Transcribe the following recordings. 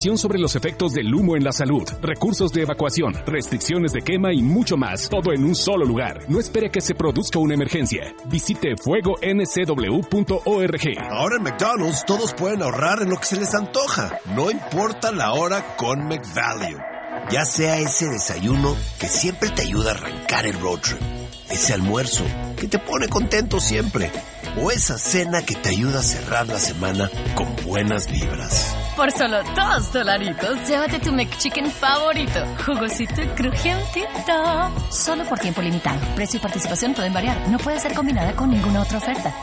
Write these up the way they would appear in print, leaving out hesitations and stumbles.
información sobre los efectos del humo en la salud, recursos de evacuación, restricciones de quema y mucho más, todo en un solo lugar. No espere que se produzca una emergencia. Visite fuegoncw.org. Ahora en McDonald's todos pueden ahorrar en lo que se les antoja, no importa la hora con McValue. Ya sea ese desayuno que siempre te ayuda a arrancar el road trip, ese almuerzo que te pone contento siempre, o esa cena que te ayuda a cerrar la semana con buenas vibras. Por solo $2, llévate tu McChicken favorito, jugosito y crujientito. Solo por tiempo limitado. Precio y participación pueden variar. No puede ser combinada con ninguna otra oferta.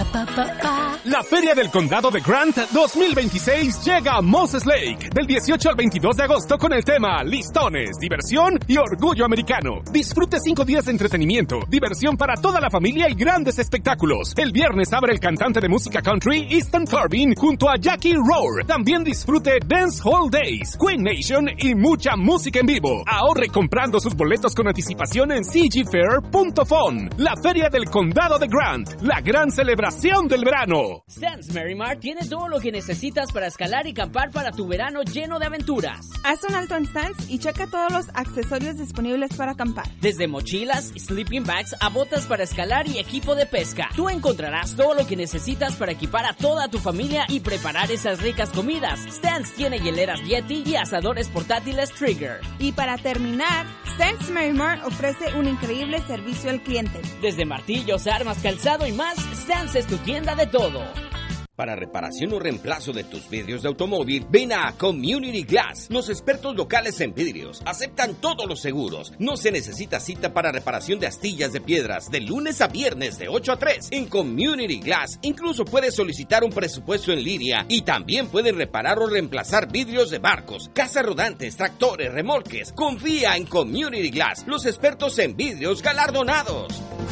La Feria del Condado de Grant 2026 llega a Moses Lake del 18 al 22 de agosto con el tema Listones, diversión y orgullo americano. Disfrute 5 días de entretenimiento, diversión para toda la familia y grandes espectáculos. El viernes abre el cantante de música country Easton Corbin junto a Jackie Rohr. También disfrute Dance Hall Days, Queen Nation y mucha música en vivo. Ahorre comprando sus boletos con anticipación en cgfair.fun. La Feria del Condado de Grant, la gran celebración del verano. Stans Merrimar tiene todo lo que necesitas para escalar y acampar para tu verano lleno de aventuras. Haz un alto en Stans y checa todos los accesorios disponibles para acampar. Desde mochilas, sleeping bags a botas para escalar y equipo de pesca. Tú encontrarás todo lo que necesitas para equipar a toda tu familia y preparar esas ricas comidas. Stans tiene hieleras Yeti y asadores portátiles Trigger. Y para terminar, Stans Merrimar ofrece un increíble servicio al cliente. Desde martillos, armas, calzado y más, Stans es tu tienda de todo. Para reparación o reemplazo de tus vidrios de automóvil, ven a Community Glass. Los expertos locales en vidrios aceptan todos los seguros. No se necesita cita para reparación de astillas de piedras de lunes a viernes de 8 a 3. En Community Glass incluso puedes solicitar un presupuesto en línea y también pueden reparar o reemplazar vidrios de barcos, casas rodantes, tractores, remolques. Confía en Community Glass, los expertos en vidrios galardonados.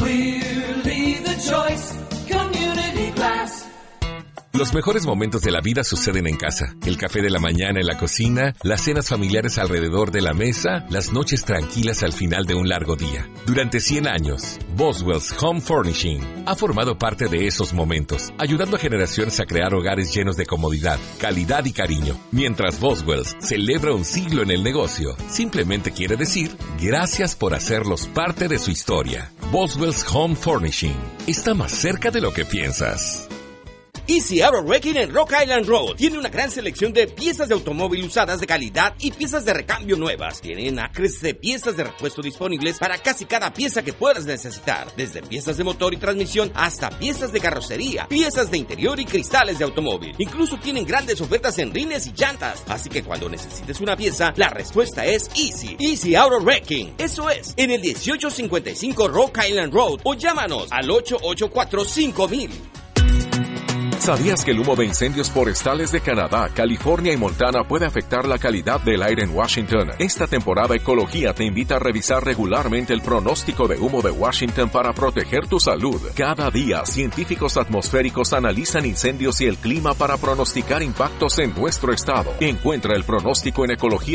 Clearly the choice, Community Glass. Los mejores momentos de la vida suceden en casa. El café de la mañana en la cocina, las cenas familiares alrededor de la mesa, las noches tranquilas al final de un largo día. Durante 100 años, Boswell's Home Furnishing ha formado parte de esos momentos, ayudando a generaciones a crear hogares llenos de comodidad, calidad y cariño. Mientras Boswell's celebra un siglo en el negocio, simplemente quiere decir gracias por hacerlos parte de su historia. Boswell's Home Furnishing está más cerca de lo que piensas. Easy Auto Wrecking en Rock Island Road tiene una gran selección de piezas de automóvil usadas de calidad y piezas de recambio nuevas. Tienen acres de piezas de repuesto disponibles para casi cada pieza que puedas necesitar, desde piezas de motor y transmisión hasta piezas de carrocería, piezas de interior y cristales de automóvil. Incluso tienen grandes ofertas en rines y llantas, así que cuando necesites una pieza, la respuesta es Easy Auto Wrecking. Eso es, en el 1855 Rock Island Road o llámanos al 884-5000. ¿Sabías que el humo de incendios forestales de Canadá, California y Montana puede afectar la calidad del aire en Washington? Esta temporada Ecología te invita a revisar regularmente el pronóstico de humo de Washington para proteger tu salud. Cada día, científicos atmosféricos analizan incendios y el clima para pronosticar impactos en nuestro estado. Encuentra el pronóstico en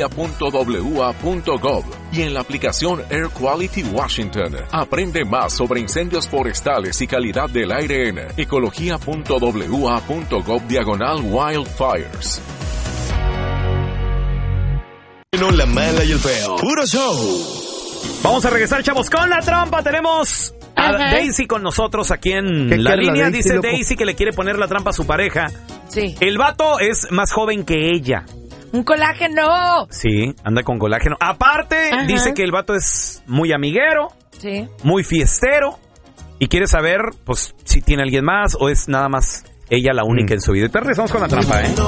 ecología.wa.gov y en la aplicación Air Quality Washington. Aprende más sobre incendios forestales y calidad del aire en ecología.wa.gov/wildfires. La mala y el feo. Puro show. Vamos a regresar, chavos, con la trampa. Tenemos a Daisy con nosotros aquí en la línea. Dice Daisy que le quiere poner la trampa a su pareja. Sí. El vato es más joven que ella. ¡Un colágeno! Sí, anda con colágeno. Aparte, dice que el vato es muy amiguero, muy fiestero, y quiere saber, pues, si tiene alguien más o es nada más ella la única en su vida. Y te regresamos con la trampa, ¿eh?